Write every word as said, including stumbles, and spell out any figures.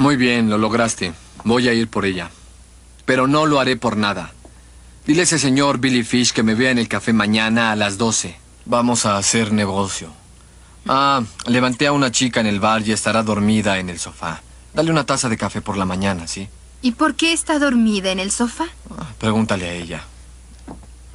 Muy bien, lo lograste. Voy a ir por ella. Pero no lo haré por nada. Dile a ese señor Billy Fish que me vea en el café mañana a las doce. Vamos a hacer negocio. Ah, levanté a una chica en el bar y estará dormida en el sofá. Dale una taza de café por la mañana, ¿sí? ¿Y por qué está dormida en el sofá? Ah, pregúntale a ella.